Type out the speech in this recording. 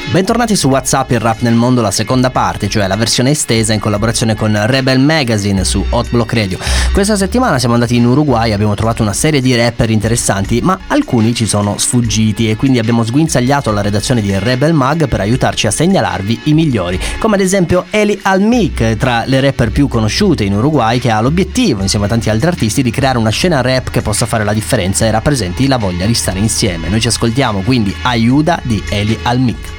Bentornati su WhatsApp, il rap nel mondo, la seconda parte, cioè la versione estesa in collaborazione con Rebel Magazine su Hot Block Radio. Questa settimana siamo andati in Uruguay, abbiamo trovato una serie di rapper interessanti, ma alcuni ci sono sfuggiti e quindi abbiamo sguinzagliato la redazione di Rebel Mag per aiutarci a segnalarvi i migliori, come ad esempio Eli Almic, tra le rapper più conosciute in Uruguay, che ha l'obiettivo, insieme a tanti altri artisti, di creare una scena rap che possa fare la differenza e rappresenti la voglia di stare insieme. Noi ci ascoltiamo quindi Aiuda di Eli Almic.